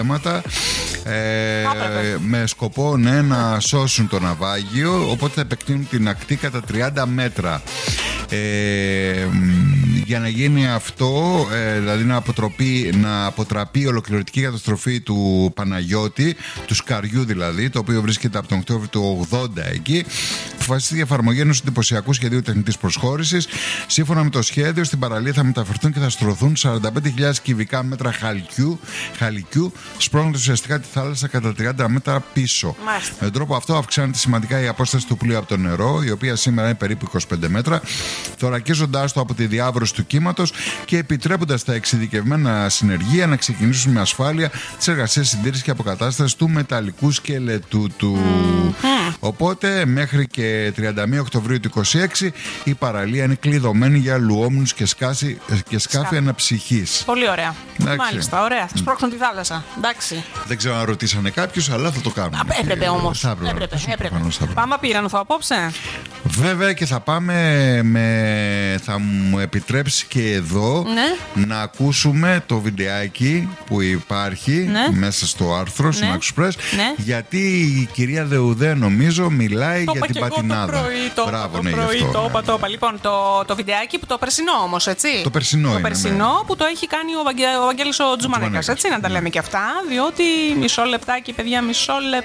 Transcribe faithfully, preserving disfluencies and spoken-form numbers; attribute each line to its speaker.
Speaker 1: Ε, με σκοπό ναι, να σώσουν το ναυάγιο, οπότε θα επεκτείνουν την ακτή κατά τριάντα μέτρα. Ε, για να γίνει αυτό, ε, δηλαδή να, αποτροπεί, να αποτραπεί η ολοκληρωτική καταστροφή του Παναγιώτη, του Σκαριού δηλαδή, το οποίο βρίσκεται από τον Οκτώβριο του ογδόντα εκεί, αποφασίστηκε η εφαρμογή ενός εντυπωσιακού σχεδίου τεχνητής προσχώρησης. Σύμφωνα με το σχέδιο, στην παραλία θα μεταφερθούν και θα στρωθούν σαράντα πέντε χιλιάδες κυβικά μέτρα χαλκιού, χαλκιού σπρώχνοντας ουσιαστικά τη θάλασσα κατά τριάντα μέτρα πίσω. Μάλιστα. Με τον τρόπο αυτό αυξάνεται σημαντικά η απόσταση του πλοίου από το νερό, η οποία σήμερα είναι περίπου είκοσι πέντε μέτρα, θωρακίζοντάς το από τη διάβρωση του κύματος και επιτρέποντας τα εξειδικευμένα συνεργεία να ξεκινήσουν με ασφάλεια τις εργασίες συντήρησης και αποκατάστασης του μεταλλικού σκελετού του. Mm-hmm. Οπότε μέχρι και τριάντα μία Οκτωβρίου του είκοσι έξι η παραλία είναι κλειδωμένη για λουόμενους και, σκάση, και σκάφη αναψυχής.
Speaker 2: Πολύ ωραία.
Speaker 1: Εντάξει.
Speaker 2: Μάλιστα, ωραία. Θα σπρώξουν τη θάλασσα. Εντάξει.
Speaker 1: Δεν ξέρω αν ρωτήσανε κάποιους, αλλά θα το κάνουμε.
Speaker 2: Α, έπρεπε όμως. Έπρεπε, έπρεπε, έπρεπε. Πάμε απείρανθο απόψε.
Speaker 1: Βέβαια και θα πάμε με... θα μου επιτρέψει και εδώ ναι. να ακούσουμε το βιντεάκι που υπάρχει ναι. μέσα στο άρθρο ναι. στην Express ναι. γιατί η κυρία Δεουδέ νομίζω μιλάει
Speaker 2: το
Speaker 1: για την πατινάδα.
Speaker 2: Το πρωί, το,
Speaker 1: Μπράβο,
Speaker 2: το,
Speaker 1: ναι,
Speaker 2: πρωί,
Speaker 1: αυτό,
Speaker 2: το,
Speaker 1: ναι.
Speaker 2: το, το, το, λοιπόν, το, το βιντεάκι που το περσινό όμως, έτσι.
Speaker 1: Το περσινό
Speaker 2: το
Speaker 1: είναι,
Speaker 2: περσινό
Speaker 1: ναι.
Speaker 2: που το έχει κάνει ο, Βαγγε, ο Βαγγέλης ο Τζουμανέκας, έτσι, να τα λέμε και αυτά, διότι μισό λεπτάκι, παιδιά, μισό λεπτάκι.